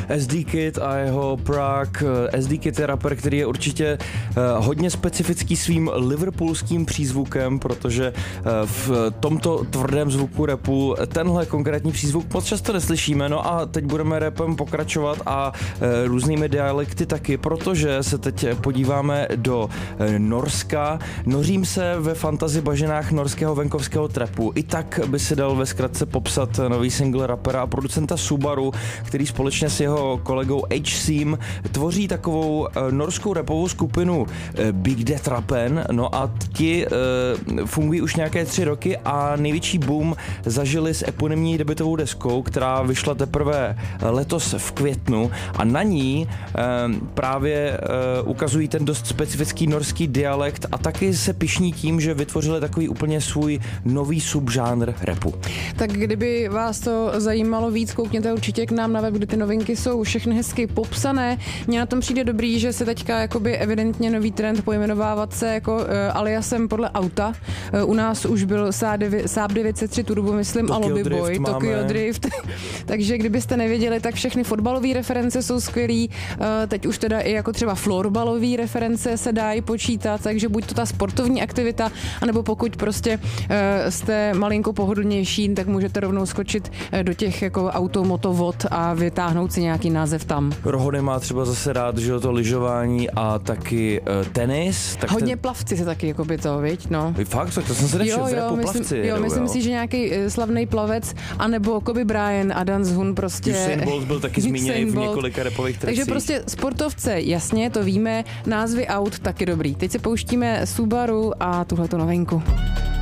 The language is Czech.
SD Kid a jeho Prague. SD Kid je rapper, který je určitě hodně specifický svým liverpoolským přízvukem, protože v tomto tvrdém zvuku rapu tenhle konkrétní přízvuk moc často neslyšíme. No a teď budeme rapem pokračovat a různými dialekty taky, protože se teď podíváme do Norska. Nořím se ve fantasy bažinách norského venkovského trapu. I tak by se dal ve zkratce popsat nový single rapera a producenta Subaru, který společně s jeho kolegou H-Seam tvoří takovou norskou rapovou skupinu Big Death Rapen. No a ti fungují už nějaké 3 roky a největší boom zažili s eponymní debutovou deskou, která vyšla teprve letos v květnu a na ní právě ukazují ten dost specifický norský dialekt a taky se pyšní tím, že vytvořili takový úplně svůj nový subžánr rapu. Tak kdyby vás to zajímalo víc, koukněte určitě k nám na web, kde ty novinky jsou všechny hezky popsané. Mně na tom přijde dobrý, že se teďka jakoby evidentně nový trend pojmenovávat se jako aliasem podle auta. U nás už byl Saab 903 Turbo, myslím, a Lobby Boy, Tokyo Drift. Takže kdybyste nevěděli, tak všechny fotbalové reference jsou skvělý. Teď už teda i jako třeba florbalové reference se dají počítat, takže buď to ta sportovní aktivita, anebo pokud prostě jste malinko pohodlnější, tak můžete rovnou skočit do těch jako automotovod a vytáhnout si nějaký název tam. Rohony má třeba zase rád, že to lyžování a taky tenis. Tak hodně plavci se taky jako by to, viď, no. Fakt, to jsem se nevšel, myslím si, že nějaký slavný plavec, anebo Kobe Bryant a Dan Zhun prostě. Usain Bolt byl taky zmíněný v několika rapových tracích. Takže prostě sportovce, jasně, to víme, názvy aut taky dobrý. Teď se pouštíme Subaru a tuhletu novinku.